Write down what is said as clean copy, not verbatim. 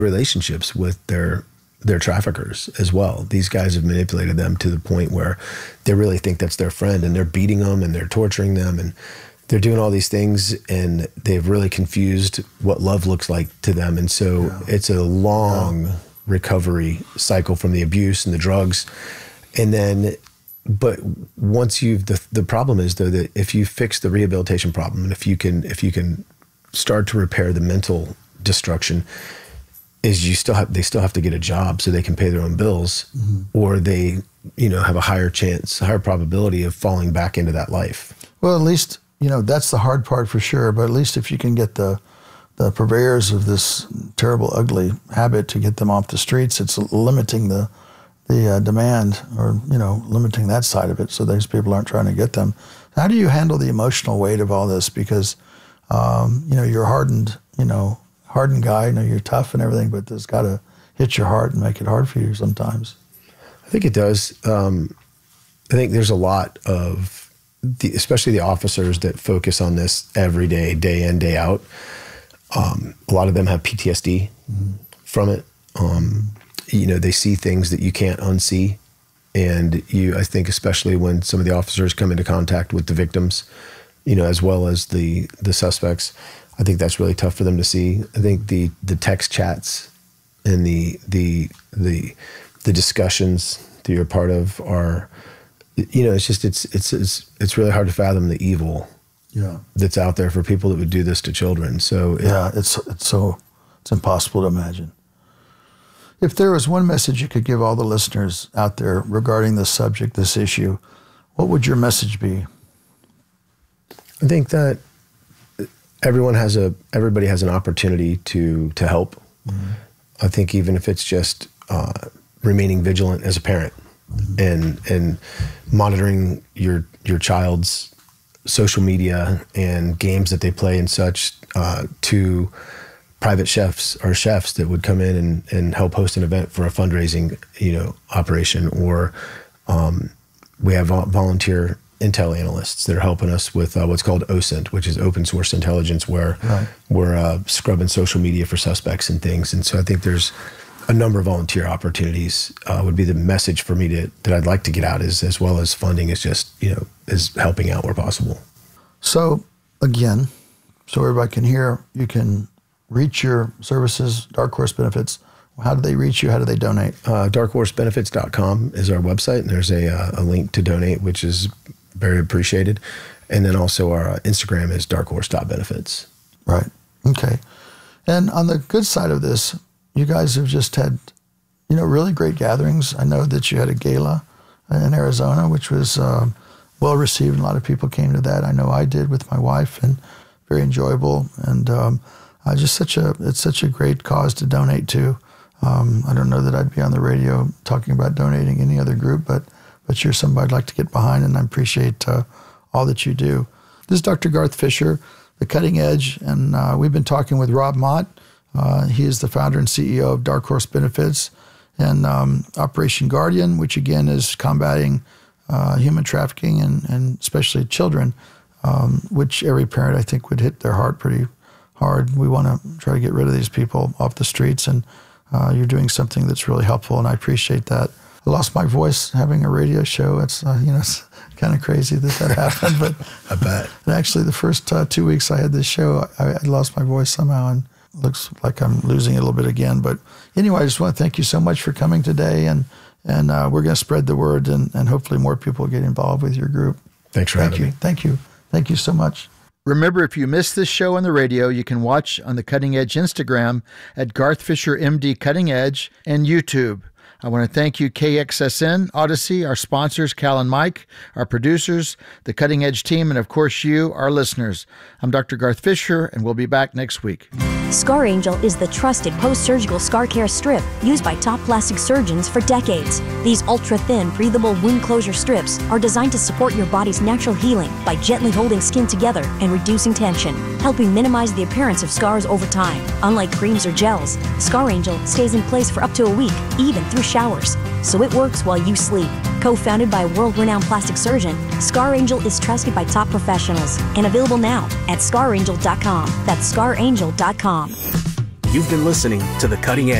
relationships with their traffickers as well. These guys have manipulated them to the point where they really think that's their friend, and they're beating them and they're torturing them and they're doing all these things, and they've really confused what love looks like to them. And so it's a long recovery cycle from the abuse and the drugs. And then, but once you've, the problem is though, that if you fix the rehabilitation problem, and if you can start to repair the mental destruction, is they still have to get a job so they can pay their own bills, or they, have a higher probability of falling back into that life. Well, at least, that's the hard part for sure, but at least if you can get the purveyors of this terrible, ugly habit to get them off the streets, it's limiting the demand, or, limiting that side of it so these people aren't trying to get them. How do you handle the emotional weight of all this? Because, you're hardened guy, you're tough and everything, but it's got to hit your heart and make it hard for you sometimes. I think it does. I think there's a lot of, especially the officers that focus on this every day, day in, day out. A lot of them have PTSD from it. They see things that you can't unsee. And I think especially when some of the officers come into contact with the victims, as well as the suspects, I think that's really tough for them to see. I think the text chats and the discussions that you're a part of are, it's really hard to fathom the evil that's out there for people that would do this to children. So it's impossible to imagine. If there was one message you could give all the listeners out there regarding this subject, this issue, what would your message be? I think that everybody has an opportunity to help. I think even if it's just remaining vigilant as a parent, and monitoring your child's social media and games that they play and such, to private chefs that would come in and help host an event for a fundraising operation, or we have volunteer intel analysts that are helping us with what's called OSINT, which is open source intelligence, where we're scrubbing social media for suspects and things. And so I think there's a number of volunteer opportunities would be the message for me that I'd like to get out, as well as funding is just, is helping out where possible. So again, so everybody can hear, you can reach your services, Dark Horse Benefits. How do they reach you? How do they donate? darkhorsebenefits.com is our website, and there's a link to donate, which is very appreciated. And then also our Instagram is darkhorse.benefits. Right. Okay. And on the good side of this, you guys have just had, really great gatherings. I know that you had a gala in Arizona, which was well received. A lot of people came to that. I know I did with my wife, and very enjoyable. And it's such a great cause to donate to. I don't know that I'd be on the radio talking about donating any other group, but you're somebody I'd like to get behind, and I appreciate all that you do. This is Dr. Garth Fisher, The Cutting Edge, and we've been talking with Rob Mott. He is the founder and CEO of Dark Horse Benefits, and Operation Guardian, which again is combating human trafficking and especially children, which every parent I think would hit their heart pretty hard. We want to try to get rid of these people off the streets, and you're doing something that's really helpful, and I appreciate that. I lost my voice having a radio show. It's it's kind of crazy that happened, but I bet. And actually, the first 2 weeks I had this show, I lost my voice somehow, and it looks like I'm losing it a little bit again. But anyway, I just want to thank you so much for coming today, and we're going to spread the word, and hopefully more people get involved with your group. Thanks for having me. Thank you. Thank you so much. Remember, if you missed this show on the radio, you can watch on the Cutting Edge Instagram at Garth Fisher MD Cutting Edge, and YouTube. I want to thank you, KXSN, Odyssey, our sponsors, Cal and Mike, our producers, the Cutting Edge team, and of course you, our listeners. I'm Dr. Garth Fisher, and we'll be back next week. Scar Angel is the trusted post-surgical scar care strip used by top plastic surgeons for decades. These ultra-thin, breathable wound closure strips are designed to support your body's natural healing by gently holding skin together and reducing tension, helping minimize the appearance of scars over time. Unlike creams or gels, Scar Angel stays in place for up to a week, even through showers, so it works while you sleep. Co-founded by a world-renowned plastic surgeon, Scar Angel is trusted by top professionals and available now at scarangel.com. That's scarangel.com. You've been listening to The Cutting Edge.